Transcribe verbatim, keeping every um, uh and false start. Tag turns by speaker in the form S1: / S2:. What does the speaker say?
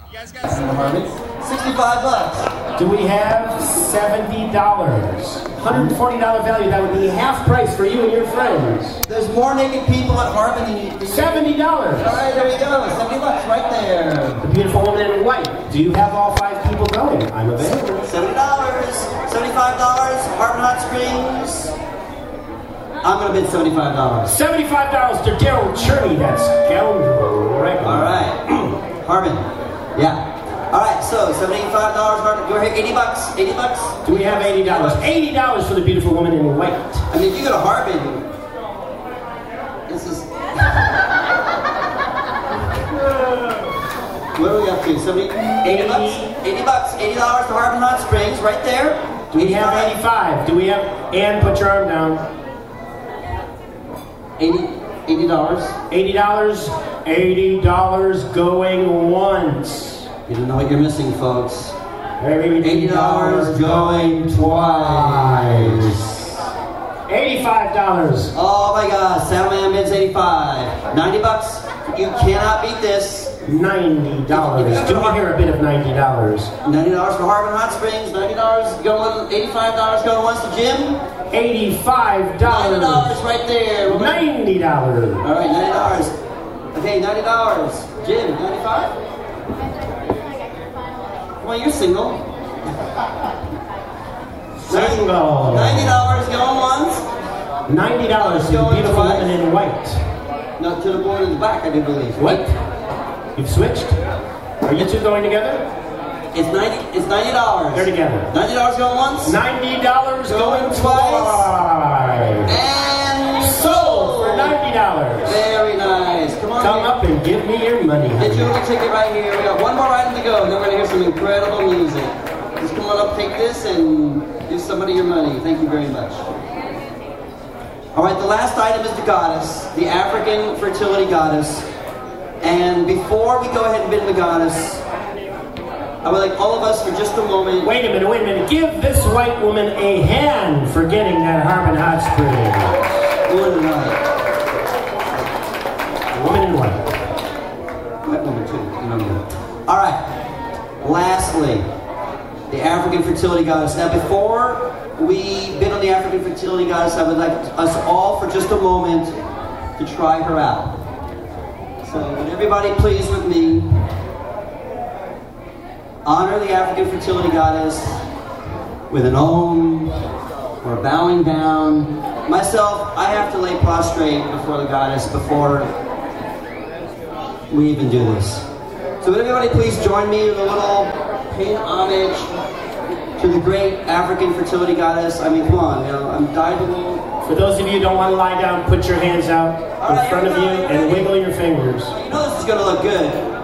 S1: You guys got
S2: sixty-five bucks.
S3: Do we have seventy dollars? one hundred forty dollars value, that would be half price for you and your friends.
S2: There's more naked people at Harbin than you.
S3: seventy dollars.
S2: All right, there we go. seventy bucks right there.
S3: The beautiful woman in white. Do you have all five people going? I'm available.
S2: seventy dollars. seventy-five dollars. Harbin Hot Springs. I'm going to bid seventy-five dollars.
S3: seventy-five dollars to Daryl Cherney, that scoundrel. Right.
S2: All right. Harbin. Yeah. All right, so seventy-five dollars, Harbin. Go ahead, eighty bucks. eighty bucks.
S3: Do we have eighty dollars? eighty dollars for the beautiful woman in white.
S2: I mean, if you go to Harbin, this is... What are we up to? seventy, eighty bucks? eighty bucks. eighty dollars to Harbin Hot Springs, right there.
S3: Do we have eighty-five? Do we have... Ann, put your arm down.
S2: eighty, eighty dollars.
S3: eighty dollars. eighty dollars going once.
S2: You don't know what you're missing, folks.
S3: eighty dollars going twice. eighty-five dollars.
S2: Oh my God, Soundman bids eighty-five. ninety bucks. You cannot beat this.
S3: ninety dollars. Do we hear a bit of ninety dollars?
S2: ninety dollars for Harbin Hot Springs. ninety dollars going, eighty-five dollars going once to Jim.
S3: eighty-five dollars.
S2: ninety dollars right there.
S3: ninety dollars.
S2: All right, ninety dollars. Okay, ninety dollars. Jim, ninety-five? Well, you're single.
S3: Single.
S2: ninety dollars going once.
S3: ninety dollars to the beautiful
S2: twice.
S3: woman in white.
S2: No, to the board in the back, I do believe.
S3: What? You've switched? Are you two going together?
S2: It's ninety. It's ninety dollars.
S3: They're together.
S2: Ninety dollars going once.
S3: Ninety dollars going,
S2: Going
S3: twice.
S2: And
S3: Sold for ninety dollars.
S2: Very nice. Come on.
S3: Come
S2: here.
S3: up and give me your money.
S2: Get you a little ticket right here. We got one more item to go, and then we're gonna hear some incredible music. Just come on up, take this, and give somebody your money. Thank you very much. All right, the last item is the goddess, the African fertility goddess. And before we go ahead and bid the goddess, I would like all of us for just a moment.
S3: Wait a minute, wait a minute. Give this white woman a hand for getting that Harbin Hot Springs.
S2: Woman in white.
S3: Woman in white.
S2: White woman too. You know me. All right. Lastly, the African fertility goddess. Now, before we bid on the African fertility goddess, I would like us all for just a moment to try her out. So, would everybody please with me honor the African fertility goddess with an om or bowing down. Myself, I have to lay prostrate before the goddess before we even do this. So would everybody please join me in a little paying homage to the great African fertility goddess. I mean, come on, you know, I'm dyed to little.
S3: For those of you who don't want to lie down, put your hands out
S2: All
S3: in
S2: right,
S3: front of you
S2: everybody,
S3: and wiggle your fingers.
S2: You know this is going to look good.